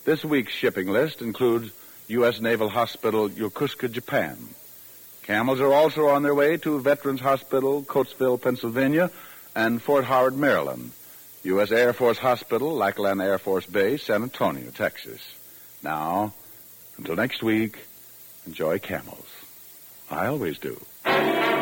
This week's shipping list includes U.S. Naval Hospital, Yokosuka, Japan. Camels are also on their way to Veterans Hospital, Coatesville, Pennsylvania, and Fort Howard, Maryland. U.S. Air Force Hospital, Lackland Air Force Base, San Antonio, Texas. Now, until next week, enjoy camels. I always do.